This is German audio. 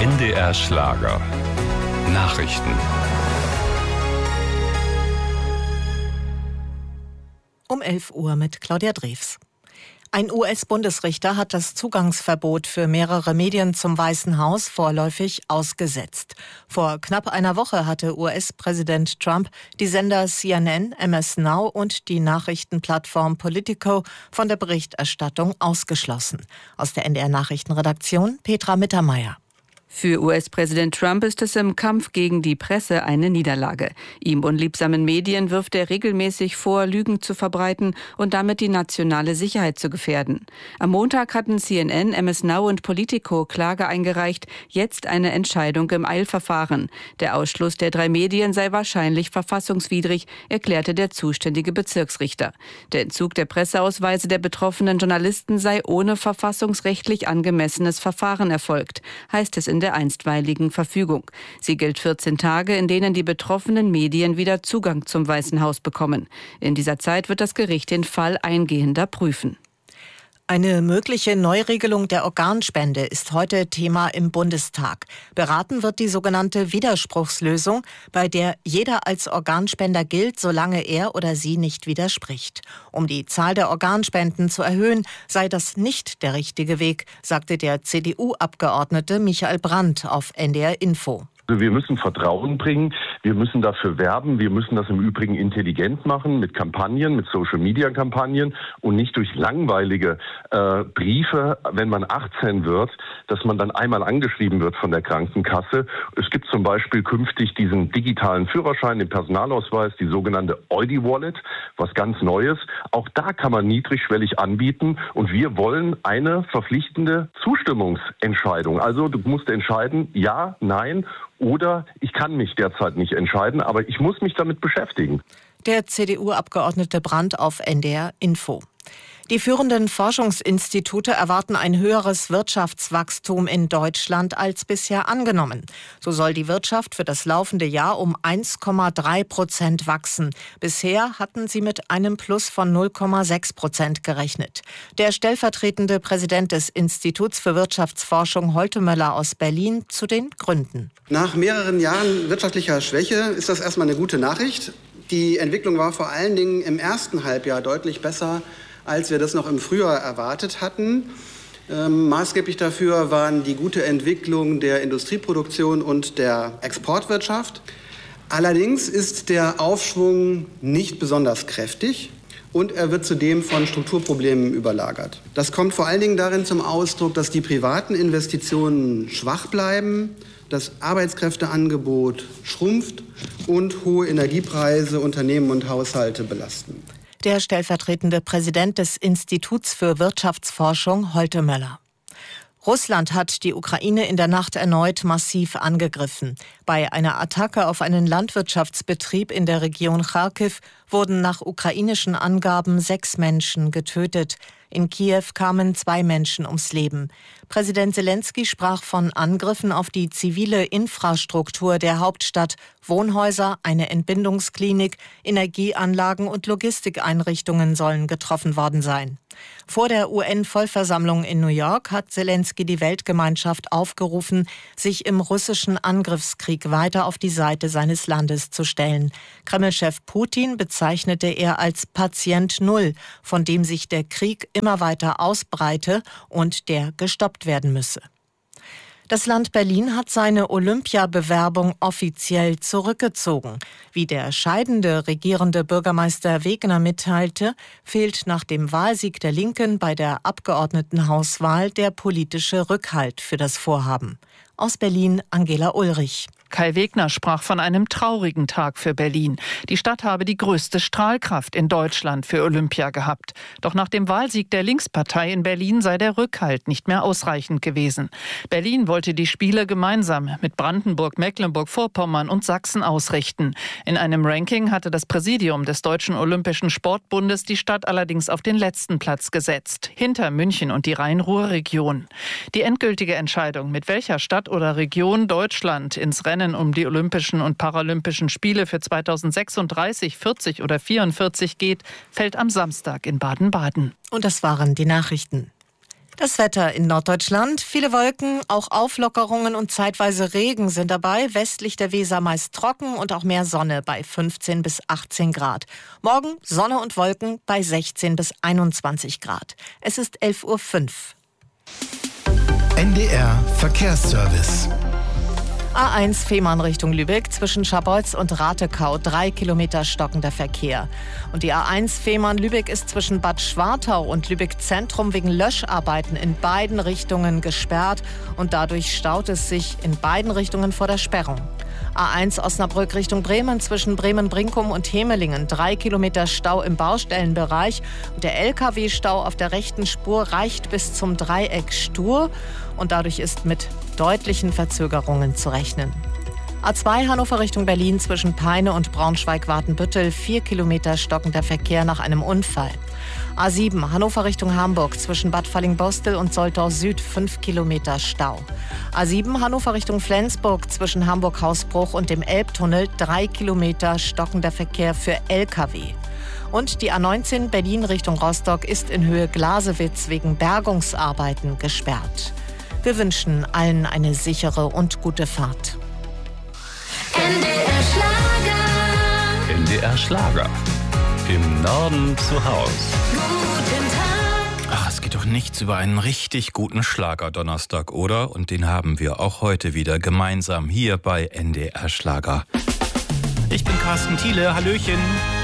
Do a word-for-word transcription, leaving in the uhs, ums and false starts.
N D R Schlager Nachrichten. Um elf Uhr mit Claudia Drews. Ein U S-Bundesrichter hat das Zugangsverbot für mehrere Medien zum Weißen Haus vorläufig ausgesetzt. Vor knapp einer Woche hatte U S-Präsident Trump die Sender C N N, M S Now und die Nachrichtenplattform Politico von der Berichterstattung ausgeschlossen. Aus der N D R-Nachrichtenredaktion Petra Mittermeier. Für U S-Präsident Trump ist es im Kampf gegen die Presse eine Niederlage. Ihm unliebsamen Medien wirft er regelmäßig vor, Lügen zu verbreiten und damit die nationale Sicherheit zu gefährden. Am Montag hatten C N N, M S Now und Politico Klage eingereicht, jetzt eine Entscheidung im Eilverfahren. Der Ausschluss der drei Medien sei wahrscheinlich verfassungswidrig, erklärte der zuständige Bezirksrichter. Der Entzug der Presseausweise der betroffenen Journalisten sei ohne verfassungsrechtlich angemessenes Verfahren erfolgt, heißt es in der einstweiligen Verfügung. Sie gilt vierzehn Tage, in denen die betroffenen Medien wieder Zugang zum Weißen Haus bekommen. In dieser Zeit wird das Gericht den Fall eingehender prüfen. Eine mögliche Neuregelung der Organspende ist heute Thema im Bundestag. Beraten wird die sogenannte Widerspruchslösung, bei der jeder als Organspender gilt, solange er oder sie nicht widerspricht. Um die Zahl der Organspenden zu erhöhen, sei das nicht der richtige Weg, sagte der C D U-Abgeordnete Michael Brandt auf N D R Info. Wir müssen Vertrauen bringen, wir müssen dafür werben, wir müssen das im Übrigen intelligent machen mit Kampagnen, mit Social-Media-Kampagnen und nicht durch langweilige äh, Briefe, wenn man achtzehn wird, dass man dann einmal angeschrieben wird von der Krankenkasse. Es gibt zum Beispiel künftig diesen digitalen Führerschein, den Personalausweis, die sogenannte Eudi-Wallet, was ganz Neues. Auch da kann man niedrigschwellig anbieten und wir wollen eine verpflichtende Zustimmungsentscheidung. Also du musst entscheiden, ja, nein, oder ich kann mich derzeit nicht entscheiden, aber ich muss mich damit beschäftigen. Der C D U-Abgeordnete Brandt auf N D R Info. Die führenden Forschungsinstitute erwarten ein höheres Wirtschaftswachstum in Deutschland als bisher angenommen. So soll die Wirtschaft für das laufende Jahr um eins Komma drei Prozent wachsen. Bisher hatten sie mit einem Plus von null Komma sechs Prozent gerechnet. Der stellvertretende Präsident des Instituts für Wirtschaftsforschung Holte Möller aus Berlin zu den Gründen. Nach mehreren Jahren wirtschaftlicher Schwäche ist das erstmal eine gute Nachricht. Die Entwicklung war vor allen Dingen im ersten Halbjahr deutlich besser, als wir das noch im Frühjahr erwartet hatten. Ähm, maßgeblich dafür waren die gute Entwicklung der Industrieproduktion und der Exportwirtschaft. Allerdings ist der Aufschwung nicht besonders kräftig und er wird zudem von Strukturproblemen überlagert. Das kommt vor allen Dingen darin zum Ausdruck, dass die privaten Investitionen schwach bleiben, das Arbeitskräfteangebot schrumpft und hohe Energiepreise Unternehmen und Haushalte belasten. Der stellvertretende Präsident des Instituts für Wirtschaftsforschung Holte Möller. Russland hat die Ukraine in der Nacht erneut massiv angegriffen. Bei einer Attacke auf einen Landwirtschaftsbetrieb in der Region Charkiw wurden nach ukrainischen Angaben sechs Menschen getötet. In Kiew kamen zwei Menschen ums Leben. Präsident Selenskyj sprach von Angriffen auf die zivile Infrastruktur der Hauptstadt, Wohnhäuser, eine Entbindungsklinik, Energieanlagen und Logistikeinrichtungen sollen getroffen worden sein. Vor der U N-Vollversammlung in New York hat Selenskyj die Weltgemeinschaft aufgerufen, sich im russischen Angriffskrieg weiter auf die Seite seines Landes zu stellen. Kreml-Chef Putin bezeichnete er als Patient Null, von dem sich der Krieg immer weiter ausbreite und der gestoppt werden müsse. Das Land Berlin hat seine Olympiabewerbung offiziell zurückgezogen. Wie der scheidende regierende Bürgermeister Wegener mitteilte, fehlt nach dem Wahlsieg der Linken bei der Abgeordnetenhauswahl der politische Rückhalt für das Vorhaben. Aus Berlin Angela Ulrich. Kai Wegner sprach von einem traurigen Tag für Berlin. Die Stadt habe die größte Strahlkraft in Deutschland für Olympia gehabt. Doch nach dem Wahlsieg der Linkspartei in Berlin sei der Rückhalt nicht mehr ausreichend gewesen. Berlin wollte die Spiele gemeinsam mit Brandenburg, Mecklenburg-Vorpommern und Sachsen ausrichten. In einem Ranking hatte das Präsidium des Deutschen Olympischen Sportbundes die Stadt allerdings auf den letzten Platz gesetzt, hinter München und die Rhein-Ruhr-Region. Die endgültige Entscheidung, mit welcher Stadt oder Region Deutschland ins Rennen um die Olympischen und Paralympischen Spiele für zweitausendsechsunddreißig, vierzig oder vierundvierzig geht, fällt am Samstag in Baden-Baden. Und das waren die Nachrichten. Das Wetter in Norddeutschland. Viele Wolken, auch Auflockerungen und zeitweise Regen sind dabei. Westlich der Weser meist trocken und auch mehr Sonne bei fünfzehn bis achtzehn Grad. Morgen Sonne und Wolken bei sechzehn bis einundzwanzig Grad. Es ist elf Uhr fünf. N D R Verkehrsservice. A eins Fehmarn Richtung Lübeck, zwischen Scharbeutz und Ratekau, drei Kilometer stockender Verkehr. Und die A eins Fehmarn-Lübeck ist zwischen Bad Schwartau und Lübeck Zentrum wegen Löscharbeiten in beiden Richtungen gesperrt und dadurch staut es sich in beiden Richtungen vor der Sperrung. A eins Osnabrück Richtung Bremen, zwischen Bremen-Brinkum und Hemelingen, drei Kilometer Stau im Baustellenbereich. Und der L K W-Stau auf der rechten Spur reicht bis zum Dreieck Stur und dadurch ist mit deutlichen Verzögerungen zu rechnen. A zwei Hannover Richtung Berlin, zwischen Peine und Braunschweig-Watenbüttel, vier Kilometer stockender Verkehr nach einem Unfall. A sieben Hannover Richtung Hamburg, zwischen Bad Fallingbostel und Soltau Süd, fünf Kilometer Stau. A sieben Hannover Richtung Flensburg, zwischen Hamburg-Hausbruch und dem Elbtunnel, drei Kilometer stockender Verkehr für L K W. Und die A neunzehn Berlin Richtung Rostock ist in Höhe Glasewitz wegen Bergungsarbeiten gesperrt. Wir wünschen allen eine sichere und gute Fahrt. N D R Schlager. N D R Schlager. Im Norden zu Haus. Guten Tag. Ach, es geht doch nichts über einen richtig guten Schlager-Donnerstag, oder? Und den haben wir auch heute wieder gemeinsam hier bei N D R Schlager. Ich bin Carsten Thiele, hallöchen.